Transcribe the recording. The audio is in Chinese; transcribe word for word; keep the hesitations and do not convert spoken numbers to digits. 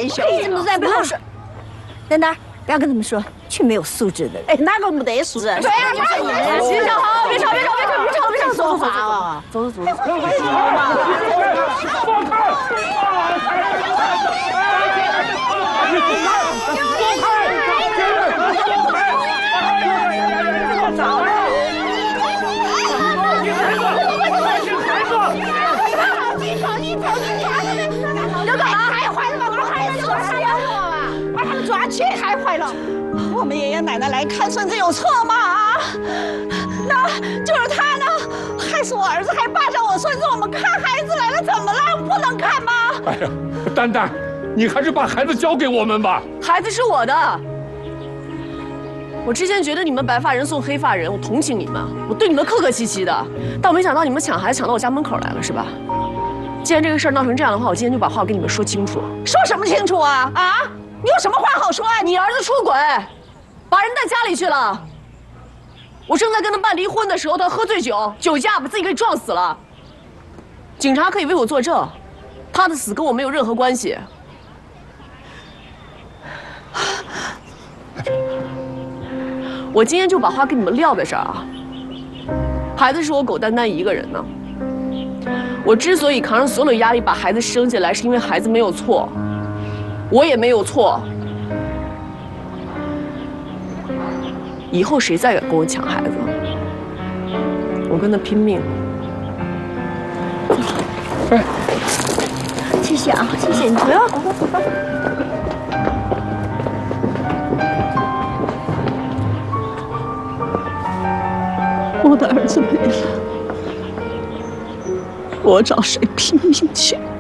玩笑。 你怎么在背后说？丹丹，不要跟他们说，去没有素质的人。 哎，哪个没得素质？对呀，行行好，别吵别吵别吵别吵别吵，说话啊！走走走走。 放开！ 抓起害坏了，我们爷爷奶奶来看孙子有错吗？啊，那就是他呢，害死我儿子，还霸占我孙子，我们看孩子来了，怎么了？不能看吗？ 哎呀，丹丹，你还是把孩子交给我们吧。 孩子是我的。我之前觉得你们白发人送黑发人，我同情你们，我对你们客客气气的，但我没想到你们抢孩子抢到我家门口来了，是吧？既然这个事儿闹成这样的话，我今天就把话跟你们说清楚。 说什么清楚啊？啊？你有什么话好说啊？ 你儿子出轨，把人带家里去了。我正在跟他办离婚的时候，他喝醉酒，酒驾把自己给撞死了。警察可以为我作证，他的死跟我没有任何关系。我今天就把话跟你们撂在这儿啊。孩子是我狗丹丹一个人呢。我之所以扛上所有的压力把孩子生下来，是因为孩子没有错。我也没有错，以后谁再敢跟我抢孩子，我跟他拼命！ 哎，谢谢啊，谢谢你，不要，走吧走吧。 我的儿子没了，我找谁拼命去？